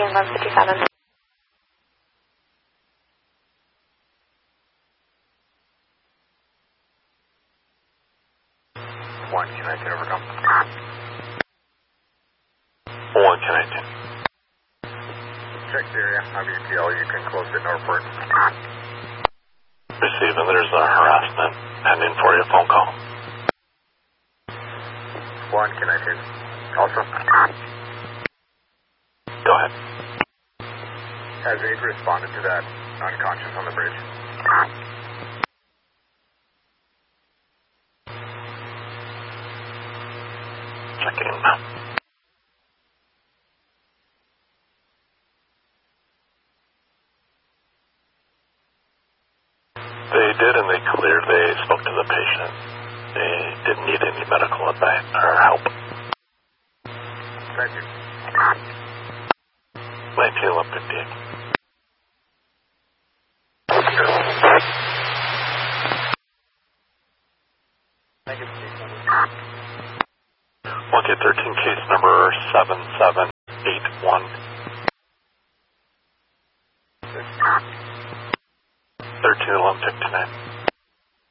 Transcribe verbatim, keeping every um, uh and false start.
thirteen eleven fifty-seven. one, can I overcome? one, can I check the area, I'm U T L, you can close it, Northport. Receiving, there's a harassment pending for your phone call. one, can I do? Also? Go ahead. Has aid responded to that unconscious on the bridge? Checking now. They did, and they cleared. They spoke to the patient. They didn't need any medical advice or help. Thank you. nineteen eleven fifty-eight. Okay, thirteen case number seven seven eight one. thirteen eleven fifty-nine.